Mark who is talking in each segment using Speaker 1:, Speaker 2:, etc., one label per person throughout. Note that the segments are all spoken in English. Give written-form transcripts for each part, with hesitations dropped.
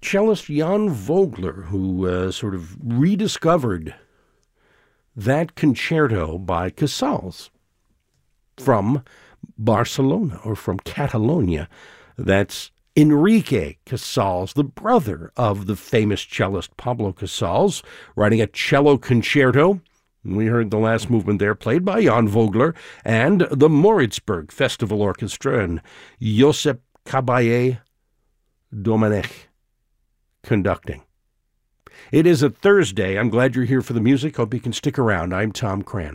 Speaker 1: cellist Jan Vogler, who sort of rediscovered that concerto by Casals from Barcelona, or from Catalonia. That's Enrique Casals, the brother of the famous cellist Pablo Casals, writing a cello concerto. We heard the last movement there played by Jan Vogler, and the Moritzburg Festival Orchestra and Josep Caballé Domenech conducting. It is a Thursday. I'm glad you're here for the music. Hope you can stick around. I'm Tom Cran.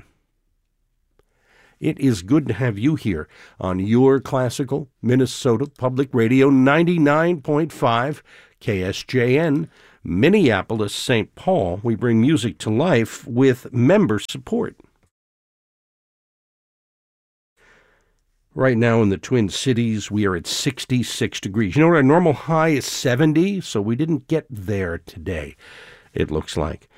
Speaker 1: It is good to have you here on your classical Minnesota Public Radio 99.5 KSJN, Minneapolis, St. Paul. We bring music to life with member support. Right now in the Twin Cities, we are at 66 degrees. You know, our normal high is 70, so we didn't get there today, it looks like.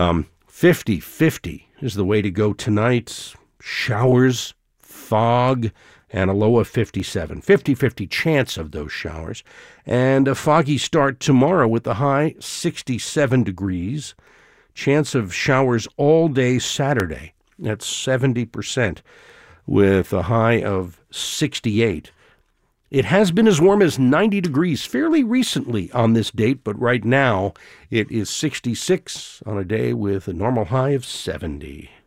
Speaker 1: 50-50 is the way to go tonight. Showers, fog, and a low of 57. 50-50 chance of those showers. And a foggy start tomorrow with the high 67 degrees. Chance of showers all day Saturday. That's 70% with a high of 68. It has been as warm as 90 degrees fairly recently on this date, but right now it is 66 on a day with a normal high of 70.